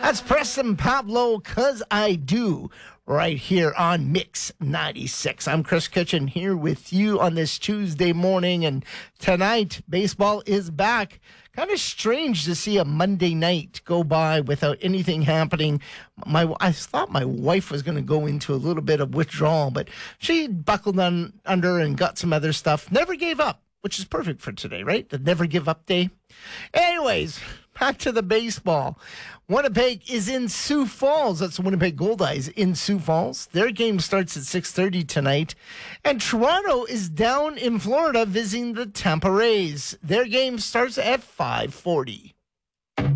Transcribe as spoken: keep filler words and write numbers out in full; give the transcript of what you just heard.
That's Preston Pablo, 'Cause I Do, right here on Mix ninety-six. I'm Chris Kitchen here with you on this Tuesday morning, and tonight, baseball is back. Kind of strange to see a Monday night go by without anything happening. My, I thought my wife was going to go into a little bit of withdrawal, but she buckled on under and got some other stuff. Never gave up, which is perfect for today, right? The never give up day. Anyways, back to the baseball. Winnipeg is in Sioux Falls. That's Winnipeg Goldeyes in Sioux Falls. Their game starts at six thirty tonight. And Toronto is down in Florida visiting the Tampa Rays. Their game starts at five forty.